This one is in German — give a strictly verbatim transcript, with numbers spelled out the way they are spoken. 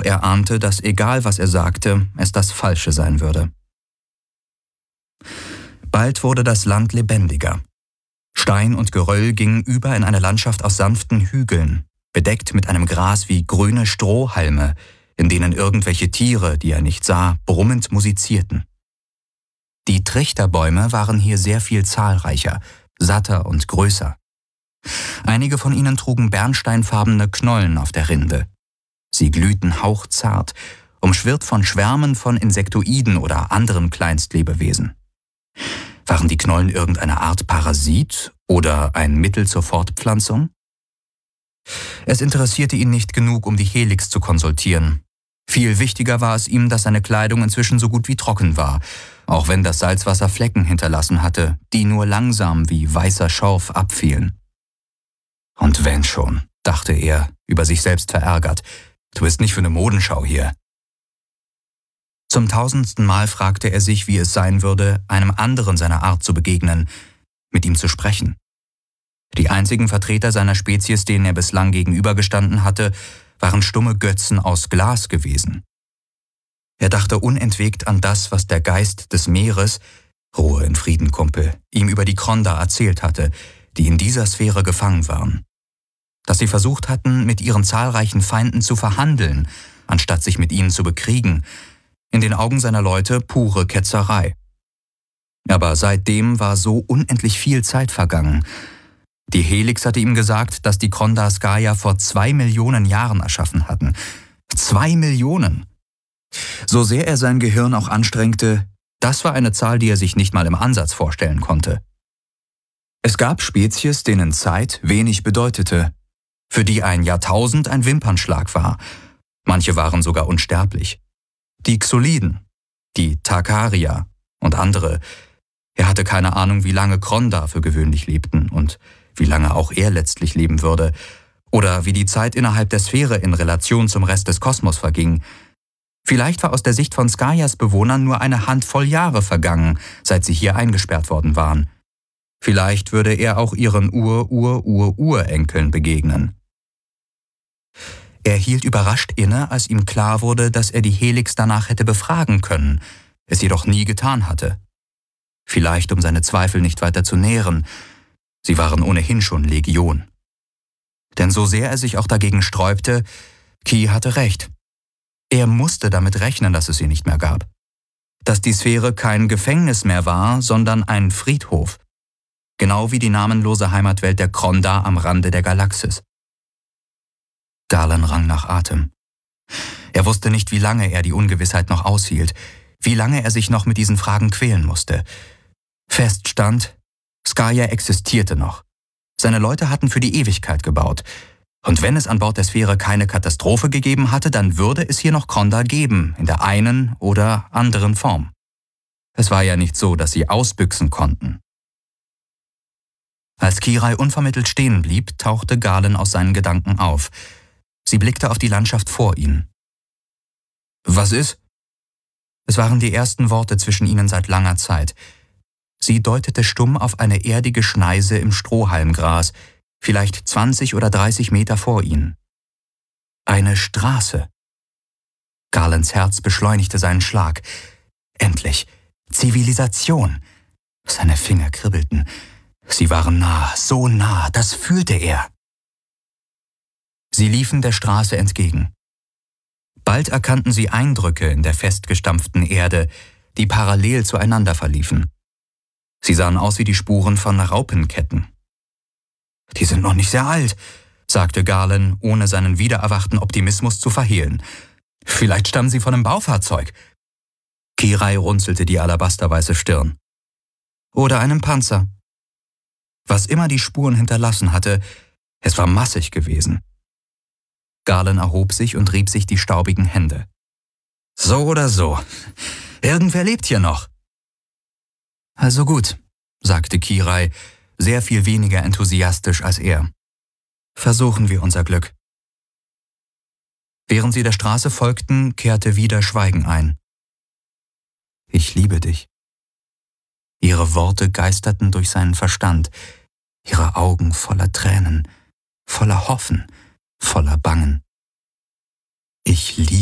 er ahnte, dass egal was er sagte, es das Falsche sein würde. Bald wurde das Land lebendiger. Stein und Geröll gingen über in eine Landschaft aus sanften Hügeln, bedeckt mit einem Gras wie grüne Strohhalme, in denen irgendwelche Tiere, die er nicht sah, brummend musizierten. Die Trichterbäume waren hier sehr viel zahlreicher, satter und größer. Einige von ihnen trugen bernsteinfarbene Knollen auf der Rinde. Sie glühten hauchzart, umschwirrt von Schwärmen von Insektoiden oder anderen Kleinstlebewesen. Waren die Knollen irgendeine Art Parasit oder ein Mittel zur Fortpflanzung? Es interessierte ihn nicht genug, um die Helix zu konsultieren. Viel wichtiger war es ihm, dass seine Kleidung inzwischen so gut wie trocken war, auch wenn das Salzwasser Flecken hinterlassen hatte, die nur langsam wie weißer Schorf abfielen. Und wenn schon, dachte er, über sich selbst verärgert, du bist nicht für eine Modenschau hier. Zum tausendsten Mal fragte er sich, wie es sein würde, einem anderen seiner Art zu begegnen, mit ihm zu sprechen. Die einzigen Vertreter seiner Spezies, denen er bislang gegenübergestanden hatte, waren stumme Götzen aus Glas gewesen. Er dachte unentwegt an das, was der Geist des Meeres, Ruhe in Frieden, Kumpel, ihm über die Kronda erzählt hatte, die in dieser Sphäre gefangen waren. Dass sie versucht hatten, mit ihren zahlreichen Feinden zu verhandeln, anstatt sich mit ihnen zu bekriegen, in den Augen seiner Leute pure Ketzerei. Aber seitdem war so unendlich viel Zeit vergangen. Die Helix hatte ihm gesagt, dass die Kronda Skaya vor zwei Millionen Jahren erschaffen hatten. Zwei Millionen! So sehr er sein Gehirn auch anstrengte, das war eine Zahl, die er sich nicht mal im Ansatz vorstellen konnte. Es gab Spezies, denen Zeit wenig bedeutete, für die ein Jahrtausend ein Wimpernschlag war. Manche waren sogar unsterblich. Die Xoliden, die Tarkaria und andere. Er hatte keine Ahnung, wie lange Kronda für gewöhnlich lebten und wie lange auch er letztlich leben würde, oder wie die Zeit innerhalb der Sphäre in Relation zum Rest des Kosmos verging. Vielleicht war aus der Sicht von Skayas Bewohnern nur eine Handvoll Jahre vergangen, seit sie hier eingesperrt worden waren. Vielleicht würde er auch ihren Ur-Ur-Ur-Urenkeln begegnen. Er hielt überrascht inne, als ihm klar wurde, dass er die Helix danach hätte befragen können, es jedoch nie getan hatte. Vielleicht, um seine Zweifel nicht weiter zu nähren. Sie waren ohnehin schon Legion. Denn so sehr er sich auch dagegen sträubte, Ki hatte recht. Er musste damit rechnen, dass es sie nicht mehr gab. Dass die Sphäre kein Gefängnis mehr war, sondern ein Friedhof. Genau wie die namenlose Heimatwelt der Kronda am Rande der Galaxis. Galen rang nach Atem. Er wusste nicht, wie lange er die Ungewissheit noch aushielt, wie lange er sich noch mit diesen Fragen quälen musste. Fest stand, Skaya existierte noch. Seine Leute hatten für die Ewigkeit gebaut. Und wenn es an Bord der Sphäre keine Katastrophe gegeben hatte, dann würde es hier noch Kronda geben, in der einen oder anderen Form. Es war ja nicht so, dass sie ausbüchsen konnten. Als Kirai unvermittelt stehen blieb, tauchte Galen aus seinen Gedanken auf. Sie blickte auf die Landschaft vor ihnen. »Was ist?« Es waren die ersten Worte zwischen ihnen seit langer Zeit. Sie deutete stumm auf eine erdige Schneise im Strohhalmgras, vielleicht zwanzig oder dreißig Meter vor ihnen. Eine Straße. Galens Herz beschleunigte seinen Schlag. Endlich. Zivilisation. Seine Finger kribbelten. Sie waren nah, so nah, das fühlte er. Sie liefen der Straße entgegen. Bald erkannten sie Eindrücke in der festgestampften Erde, die parallel zueinander verliefen. Sie sahen aus wie die Spuren von Raupenketten. »Die sind noch nicht sehr alt«, sagte Galen, ohne seinen wiedererwachten Optimismus zu verhehlen. »Vielleicht stammen sie von einem Baufahrzeug.« Kirai runzelte die alabasterweiße Stirn. »Oder einem Panzer.« Was immer die Spuren hinterlassen hatte, es war massig gewesen. Galen erhob sich und rieb sich die staubigen Hände. »So oder so. Irgendwer lebt hier noch.« »Also gut«, sagte Kirai, sehr viel weniger enthusiastisch als er. »Versuchen wir unser Glück.« Während sie der Straße folgten, kehrte wieder Schweigen ein. »Ich liebe dich.« Ihre Worte geisterten durch seinen Verstand, ihre Augen voller Tränen, voller Hoffen, voller Bangen. »Ich liebe